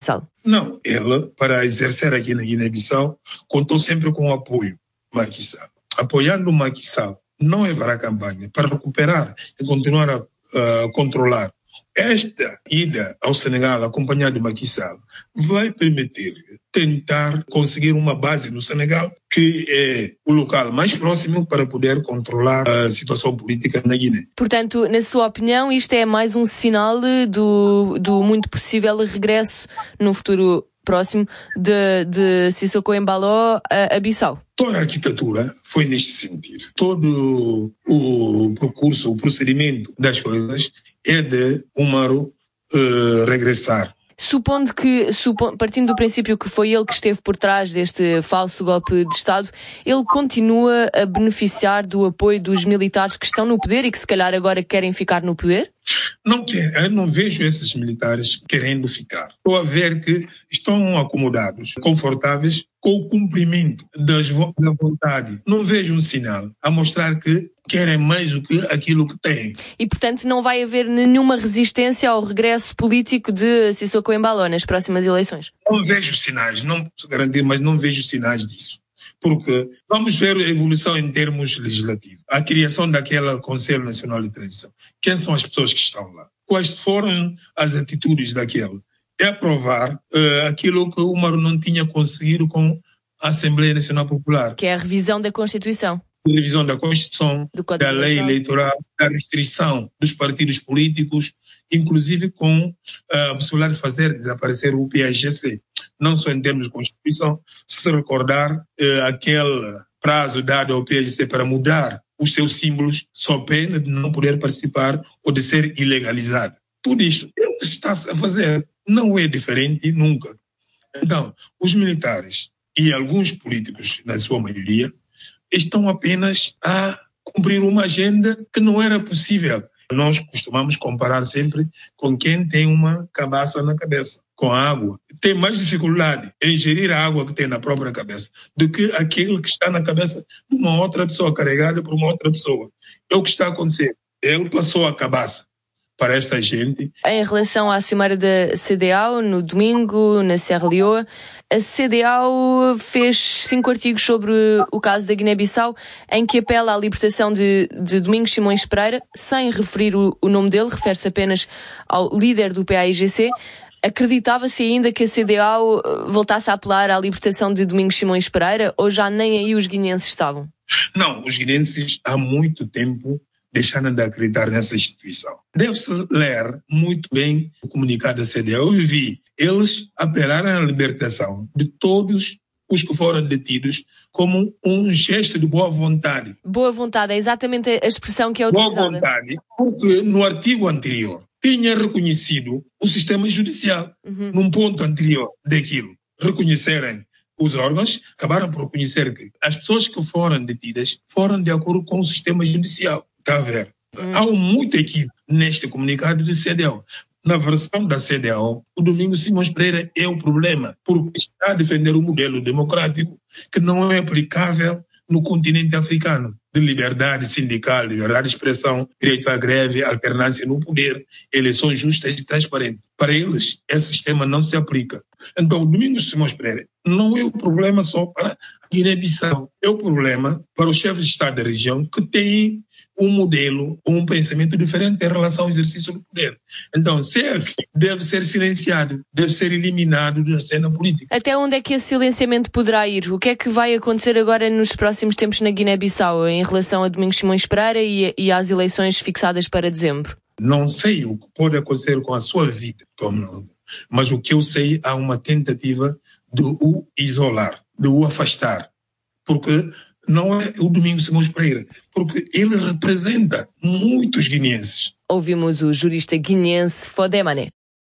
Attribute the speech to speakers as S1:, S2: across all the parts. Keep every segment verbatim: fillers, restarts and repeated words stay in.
S1: Não, ele, para exercer aqui na Guiné-Bissau, contou sempre com o apoio do Macky Sall. Apoiando o Macky Sall não é para a campanha, para recuperar e continuar a uh, controlar. Esta ida ao Senegal, acompanhado de Macky Sall, vai permitir tentar conseguir uma base no Senegal, que é o local mais próximo para poder controlar a situação política na Guiné.
S2: Portanto, na sua opinião, isto é mais um sinal do, do muito possível regresso no futuro próximo de, de Sissoko Embaló a, a Bissau?
S1: Toda a arquitetura foi neste sentido. Todo o percurso, o procedimento das coisas é de Umaru uh, regressar.
S2: Supondo que, supondo, partindo do princípio que foi ele que esteve por trás deste falso golpe de Estado, ele continua a beneficiar do apoio dos militares que estão no poder e que se calhar agora querem ficar no poder?
S1: Não quero, eu não vejo esses militares querendo ficar. Estou a ver que estão acomodados, confortáveis com o cumprimento das vo- da vontade. Não vejo um sinal a mostrar que querem mais do que aquilo que têm.
S2: E, portanto, não vai haver nenhuma resistência ao regresso político de Sissoko Embaló nas próximas eleições?
S1: Não vejo sinais, não posso garantir, mas não vejo sinais disso. Porque vamos ver a evolução em termos legislativos. A criação daquele Conselho Nacional de Transição. Quem são as pessoas que estão lá? Quais foram as atitudes daquele? É aprovar uh, aquilo que o Umaru não tinha conseguido com a Assembleia Nacional Popular.
S2: Que é a revisão da Constituição.
S1: A revisão da Constituição, da lei eleitoral, da restrição dos partidos políticos, inclusive com uh, a possibilidade de fazer desaparecer o P A G C. Não só em termos de Constituição, se recordar uh, aquele prazo dado ao P A G C para mudar os seus símbolos, só pena de não poder participar ou de ser ilegalizado. Tudo isto é o que se está a fazer. Não é diferente nunca. Então, os militares e alguns políticos, na sua maioria, estão apenas a cumprir uma agenda que não era possível. Nós costumamos comparar sempre com quem tem uma cabaça na cabeça, com a água. Tem mais dificuldade em gerir a água que tem na própria cabeça do que aquele que está na cabeça de uma outra pessoa, carregada por uma outra pessoa. É o que está a acontecer. Ele passou a cabaça para esta gente.
S2: Em relação à cimeira da C D A O, no domingo, na Serra Leoa, a C D A O fez cinco artigos sobre o caso da Guiné-Bissau, em que apela à libertação de, de Domingos Simões Pereira, sem referir o, o nome dele, refere-se apenas ao líder do P A I G C. Acreditava-se ainda que a C D A O voltasse a apelar à libertação de Domingos Simões Pereira, ou já nem aí os guineenses estavam?
S1: Não, os guineenses há muito tempo deixaram de acreditar nessa instituição. Deve-se ler muito bem o comunicado da C D A O. Eu vi eles apelaram à libertação de todos os que foram detidos como um gesto de boa vontade.
S2: Boa vontade, é exatamente a expressão que é utilizada.
S1: Boa vontade, porque no artigo anterior tinha reconhecido o sistema judicial, uhum. Num ponto anterior daquilo. Reconhecerem os órgãos, acabaram por reconhecer que as pessoas que foram detidas foram de acordo com o sistema judicial. Está a ver? Hum. Há muito equívoco neste comunicado de C D A O. Na versão da C D A O, o Domingos Simões Pereira é o problema, porque está a defender um modelo democrático que não é aplicável no continente africano, de liberdade sindical, liberdade de expressão, direito à greve, alternância no poder, eleições justas e transparentes. Para eles, esse sistema não se aplica. Então, o Domingos Simões Pereira não é o problema só para a Guiné-Bissau, é o problema para os chefes de Estado da região que têm um modelo, um pensamento diferente em relação ao exercício do poder. Então, se é assim, deve ser silenciado, deve ser eliminado da cena política.
S2: Até onde é que esse silenciamento poderá ir? O que é que vai acontecer agora nos próximos tempos na Guiné-Bissau em relação a Domingos Simões Pereira e, e às eleições fixadas para dezembro?
S1: Não sei o que pode acontecer com a sua vida, como, mas o que eu sei, há uma tentativa de o isolar, de o afastar, porque não é o Domingos Simões Pereira, porque ele representa muitos guineenses.
S2: Ouvimos o jurista guineense Fodé Mané.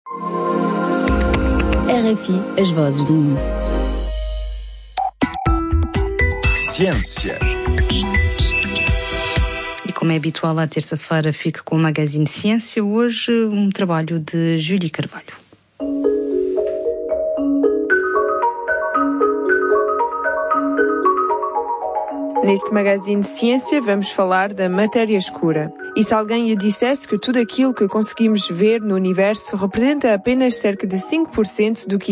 S3: R F I, as vozes do mundo.
S4: Ciência.
S3: E como é habitual à terça-feira, fico com o Magazine Ciência. Hoje, um trabalho de Júlia Carvalho.
S5: Neste Magazine de Ciência vamos falar da matéria escura. E se alguém lhe dissesse que tudo aquilo que conseguimos ver no universo representa apenas cerca de cinco por cento do que